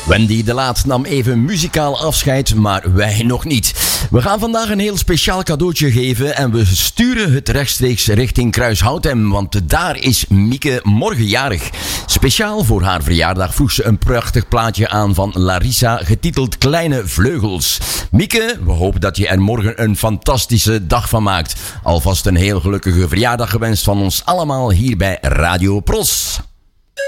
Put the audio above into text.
Wendy de Laat nam even muzikaal afscheid, maar wij nog niet. We gaan vandaag een heel speciaal cadeautje geven en we sturen het rechtstreeks richting Kruishoutem, want daar is Mieke morgen jarig. Speciaal voor haar verjaardag vroeg ze een prachtig plaatje aan van Larissa, getiteld Kleine Vleugels. Mieke, we hopen dat je er morgen een fantastische dag van maakt. Alvast een heel gelukkige verjaardag gewenst van ons allemaal hier bij Radio Pros.